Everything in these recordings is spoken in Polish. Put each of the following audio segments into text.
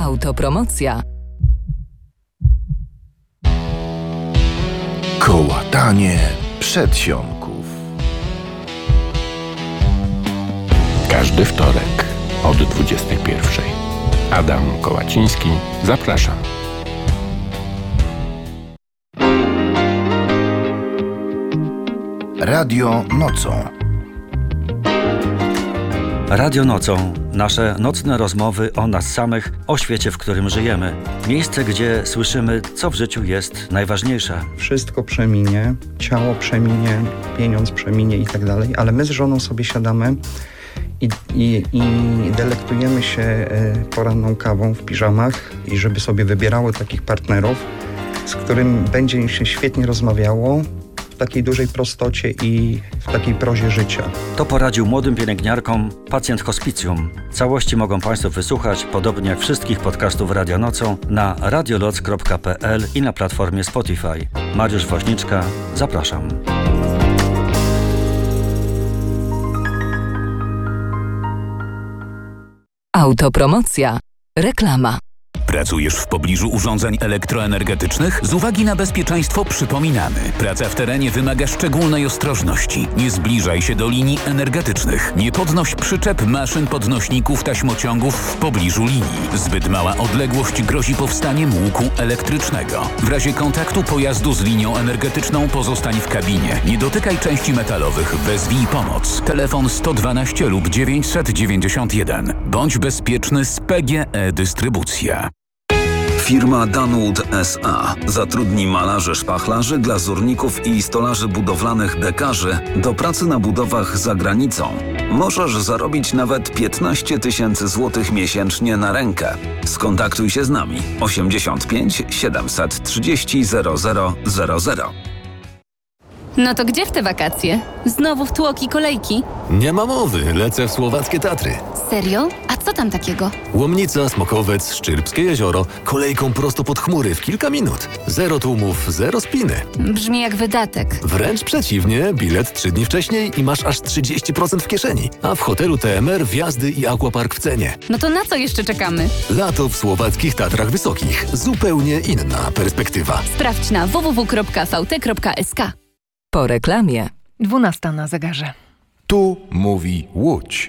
Autopromocja. Kołatanie przedsionków. Każdy wtorek od 21:00. Adam Kołaciński, zapraszam. Radio nocą. Radio nocą. Nasze nocne rozmowy o nas samych, o świecie, w którym żyjemy. Miejsce, gdzie słyszymy, co w życiu jest najważniejsze. Wszystko przeminie, ciało przeminie, pieniądz przeminie i tak dalej, ale my z żoną sobie siadamy i delektujemy się poranną kawą w piżamach i żeby sobie wybierały takich partnerów, z którym będzie się świetnie rozmawiało, w takiej dużej prostocie i w takiej prozie życia. To poradził młodym pielęgniarkom pacjent hospicjum. Całości mogą Państwo wysłuchać, podobnie jak wszystkich podcastów Radio Nocą, na radioloc.pl i na platformie Spotify. Mariusz Woźniczka, zapraszam. Autopromocja. Reklama. Pracujesz w pobliżu urządzeń elektroenergetycznych? Z uwagi na bezpieczeństwo przypominamy. Praca w terenie wymaga szczególnej ostrożności. Nie zbliżaj się do linii energetycznych. Nie podnoś przyczep, maszyn, podnośników, taśmociągów w pobliżu linii. Zbyt mała odległość grozi powstaniem łuku elektrycznego. W razie kontaktu pojazdu z linią energetyczną pozostań w kabinie. Nie dotykaj części metalowych. Wezwij pomoc. Telefon 112 lub 991. Bądź bezpieczny z PGE Dystrybucja. Firma Danwood S.A. zatrudni malarzy, szpachlarzy, glazurników i stolarzy budowlanych dekarzy do pracy na budowach za granicą. Możesz zarobić nawet 15 000 złotych miesięcznie na rękę. Skontaktuj się z nami 85 730 0000. No to gdzie w te wakacje? Znowu w tłoki kolejki? Nie ma mowy, lecę w słowackie Tatry. Serio? A co tam takiego? Łomnica, Smokowiec, Szczyrbskie jezioro, kolejką prosto pod chmury w kilka minut. Zero tłumów, zero spiny. Brzmi jak wydatek. Wręcz przeciwnie, bilet 3 dni wcześniej i masz aż 30% w kieszeni. A w hotelu TMR wjazdy i aquapark w cenie. No to na co jeszcze czekamy? Lato w słowackich Tatrach Wysokich. Zupełnie inna perspektywa. Sprawdź na www.vt.sk. Po reklamie. 12 na zegarze. Tu mówi Łódź.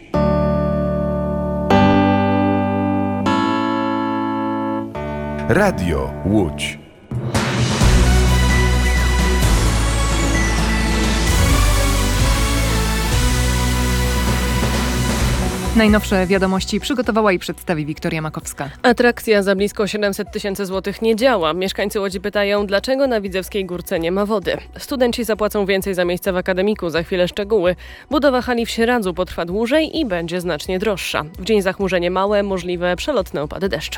Radio Łódź. Najnowsze wiadomości przygotowała i przedstawi Wiktoria Makowska. Atrakcja za blisko 700 000 złotych nie działa. Mieszkańcy Łodzi pytają, dlaczego na Widzewskiej Górce nie ma wody. Studenci zapłacą więcej za miejsce w akademiku. Za chwilę szczegóły. Budowa hali w Sieradzu potrwa dłużej i będzie znacznie droższa. W dzień zachmurzenie małe, możliwe przelotne opady deszczu.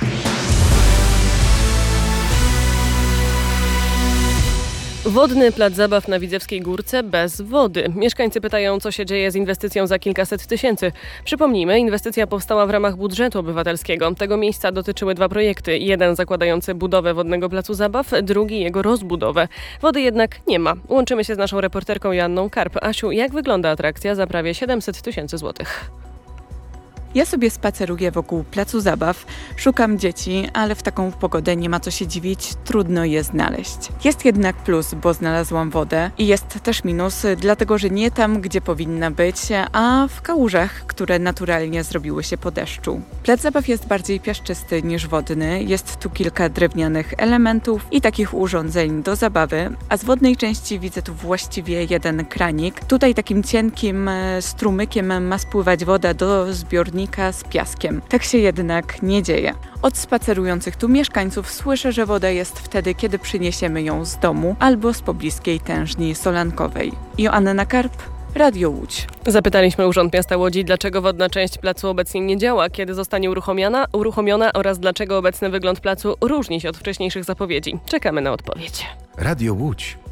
Wodny plac zabaw na Widzewskiej Górce bez wody. Mieszkańcy pytają, co się dzieje z inwestycją za kilkaset tysięcy. Przypomnijmy, inwestycja powstała w ramach budżetu obywatelskiego. Tego miejsca dotyczyły 2 projekty. Jeden zakładający budowę wodnego placu zabaw, drugi jego rozbudowę. Wody jednak nie ma. Łączymy się z naszą reporterką Joanną Karp. Asiu, jak wygląda atrakcja za prawie 700 000 złotych? Ja sobie spaceruję wokół placu zabaw, szukam dzieci, ale w taką pogodę nie ma co się dziwić, trudno je znaleźć. Jest jednak plus, bo znalazłam wodę i jest też minus, dlatego że nie tam, gdzie powinna być, a w kałużach, które naturalnie zrobiły się po deszczu. Plac zabaw jest bardziej piaszczysty niż wodny, jest tu kilka drewnianych elementów i takich urządzeń do zabawy, a z wodnej części widzę tu właściwie jeden kranik. Tutaj takim cienkim strumykiem ma spływać woda do zbiornika z piaskiem. Tak się jednak nie dzieje. Od spacerujących tu mieszkańców słyszę, że woda jest wtedy, kiedy przyniesiemy ją z domu albo z pobliskiej tężni solankowej. Joanna Karp, Radio Łódź. Zapytaliśmy Urząd Miasta Łodzi, dlaczego wodna część placu obecnie nie działa, kiedy zostanie uruchomiona oraz dlaczego obecny wygląd placu różni się od wcześniejszych zapowiedzi. Czekamy na odpowiedź. Radio Łódź.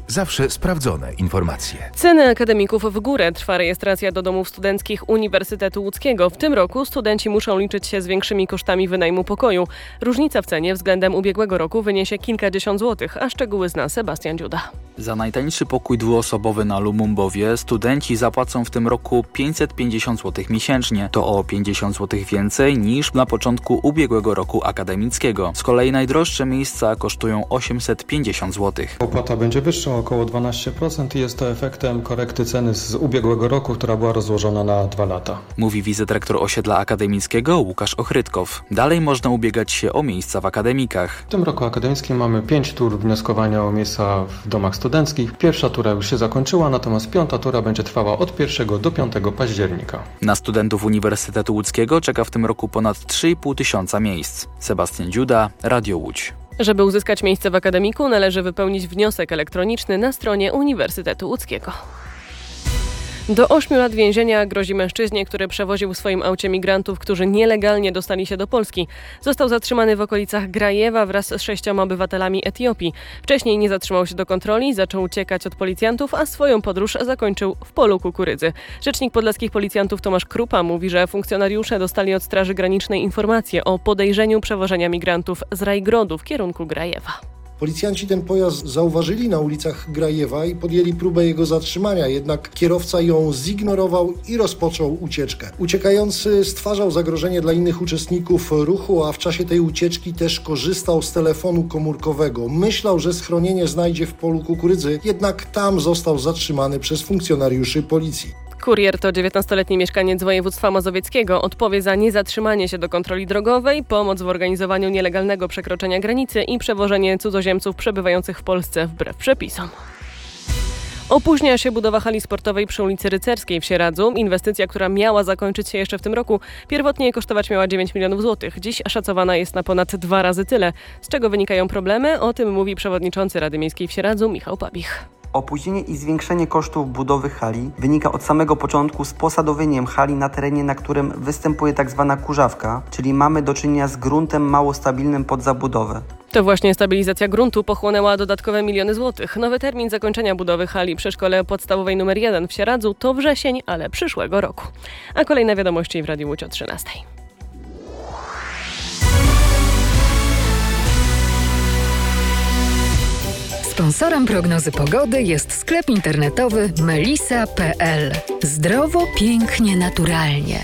Zawsze sprawdzone informacje. Ceny akademików w górę. Trwa rejestracja do domów studenckich Uniwersytetu Łódzkiego. W tym roku studenci muszą liczyć się z większymi kosztami wynajmu pokoju. Różnica w cenie względem ubiegłego roku wyniesie kilkadziesiąt złotych, a szczegóły zna Sebastian Dziuda. Za najtańszy pokój dwuosobowy na Lumumbowie studenci zapłacą w tym roku 550 zł miesięcznie. To o 50 zł więcej niż na początku ubiegłego roku akademickiego. Z kolei najdroższe miejsca kosztują 850 zł. Opłata będzie wyższa, około 12% i jest to efektem korekty ceny z ubiegłego roku, która była rozłożona na 2 lata. Mówi wicedyrektor osiedla akademickiego Łukasz Ochrytkow. Dalej można ubiegać się o miejsca w akademikach. W tym roku akademickim mamy 5 tur wnioskowania o miejsca w domach studenckich. Pierwsza tura już się zakończyła, natomiast 5. tura będzie trwała od 1 do 5 października. Na studentów Uniwersytetu Łódzkiego czeka w tym roku ponad 3,5 tysiąca miejsc. Sebastian Dziuda, Radio Łódź. Żeby uzyskać miejsce w akademiku, należy wypełnić wniosek elektroniczny na stronie Uniwersytetu Łódzkiego. Do 8 lat więzienia grozi mężczyźnie, który przewoził w swoim aucie migrantów, którzy nielegalnie dostali się do Polski. Został zatrzymany w okolicach Grajewa wraz z 6 obywatelami Etiopii. Wcześniej nie zatrzymał się do kontroli, zaczął uciekać od policjantów, a swoją podróż zakończył w polu kukurydzy. Rzecznik podlaskich policjantów Tomasz Krupa mówi, że funkcjonariusze dostali od Straży Granicznej informację o podejrzeniu przewożenia migrantów z Rajgrodu w kierunku Grajewa. Policjanci ten pojazd zauważyli na ulicach Grajewa i podjęli próbę jego zatrzymania, jednak kierowca ją zignorował i rozpoczął ucieczkę. Uciekający stwarzał zagrożenie dla innych uczestników ruchu, a w czasie tej ucieczki też korzystał z telefonu komórkowego. Myślał, że schronienie znajdzie w polu kukurydzy, jednak tam został zatrzymany przez funkcjonariuszy policji. Kurier to 19-letni mieszkaniec województwa mazowieckiego. Odpowie za niezatrzymanie się do kontroli drogowej, pomoc w organizowaniu nielegalnego przekroczenia granicy i przewożenie cudzoziemców przebywających w Polsce wbrew przepisom. Opóźnia się budowa hali sportowej przy ulicy Rycerskiej w Sieradzu. Inwestycja, która miała zakończyć się jeszcze w tym roku, pierwotnie kosztować miała 9 milionów złotych. Dziś szacowana jest na ponad 2 razy tyle. Z czego wynikają problemy? O tym mówi przewodniczący Rady Miejskiej w Sieradzu Michał Pabich. Opóźnienie i zwiększenie kosztów budowy hali wynika od samego początku z posadowieniem hali na terenie, na którym występuje tzw. kurzawka, czyli mamy do czynienia z gruntem mało stabilnym pod zabudowę. To właśnie stabilizacja gruntu pochłonęła dodatkowe miliony złotych. Nowy termin zakończenia budowy hali przy szkole podstawowej nr 1 w Sieradzu to wrzesień, ale przyszłego roku. A kolejne wiadomości w Radiu Łódź o 13:00. Sponsorem prognozy pogody jest sklep internetowy melisa.pl. Zdrowo, pięknie, naturalnie.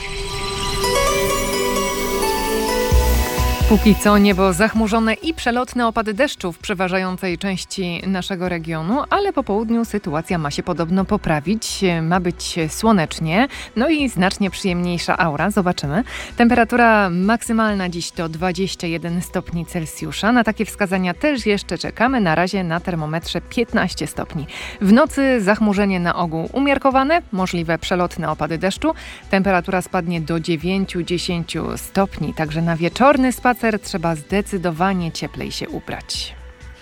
Póki co niebo zachmurzone i przelotne opady deszczu w przeważającej części naszego regionu, ale po południu sytuacja ma się podobno poprawić. Ma być słonecznie, no i znacznie przyjemniejsza aura. Zobaczymy. Temperatura maksymalna dziś to 21 stopni Celsjusza. Na takie wskazania też jeszcze czekamy. Na razie na termometrze 15 stopni. W nocy zachmurzenie na ogół umiarkowane, możliwe przelotne opady deszczu. Temperatura spadnie do 9-10 stopni, także na wieczorny spacer trzeba zdecydowanie cieplej się ubrać.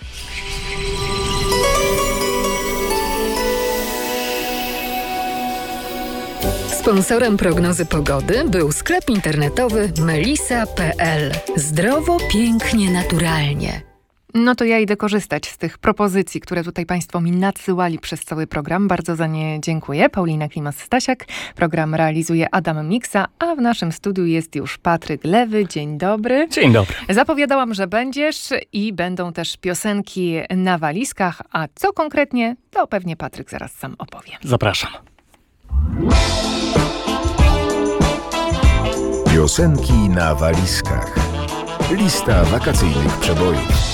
Sponsorem prognozy pogody był sklep internetowy melisa.pl. Zdrowo, pięknie, naturalnie. No to ja idę korzystać z tych propozycji, które tutaj Państwo mi nadsyłali przez cały program. Bardzo za nie dziękuję. Paulina Klimas-Stasiak. Program realizuje Adam Miksa, a w naszym studiu jest już Patryk Lewy. Dzień dobry. Dzień dobry. Zapowiadałam, że będziesz i będą też piosenki na walizkach, a co konkretnie, to pewnie Patryk zaraz sam opowie. Zapraszam. Piosenki na walizkach. Lista wakacyjnych przebojów.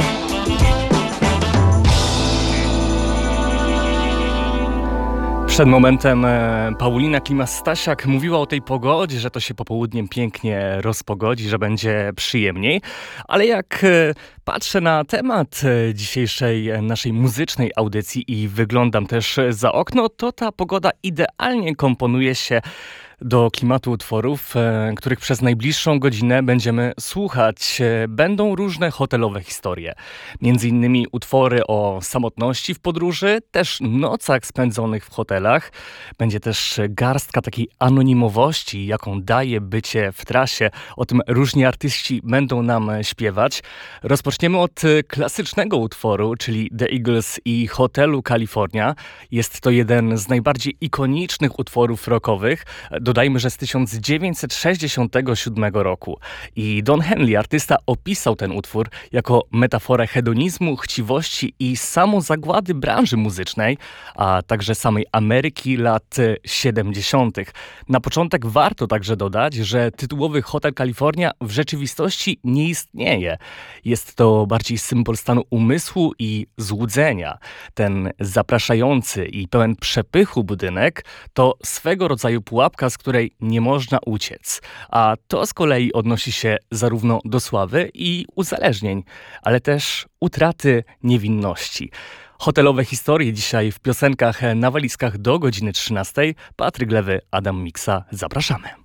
Przed momentem Paulina Klimas-Stasiak mówiła o tej pogodzie, że to się popołudniem pięknie rozpogodzi, że będzie przyjemniej. Ale jak patrzę na temat dzisiejszej naszej muzycznej audycji i wyglądam też za okno, to ta pogoda idealnie komponuje się do klimatu utworów, których przez najbliższą godzinę będziemy słuchać. Będą różne hotelowe historie. Między innymi utwory o samotności w podróży, też nocach spędzonych w hotelach. Będzie też garstka takiej anonimowości, jaką daje bycie w trasie. O tym różni artyści będą nam śpiewać. Rozpoczniemy od klasycznego utworu, czyli The Eagles i Hotelu California. Jest to jeden z najbardziej ikonicznych utworów rockowych. Dodajmy, że z 1967 roku. I Don Henley, artysta, opisał ten utwór jako metaforę hedonizmu, chciwości i samozagłady branży muzycznej, a także samej Ameryki lat 70. Na początek warto także dodać, że tytułowy Hotel California w rzeczywistości nie istnieje. Jest to bardziej symbol stanu umysłu i złudzenia. Ten zapraszający i pełen przepychu budynek to swego rodzaju pułapka, z której nie można uciec. A to z kolei odnosi się zarówno do sławy i uzależnień, ale też utraty niewinności. Hotelowe historie dzisiaj w piosenkach na walizkach do godziny 13. Patryk Lewy, Adam Miksa. Zapraszamy.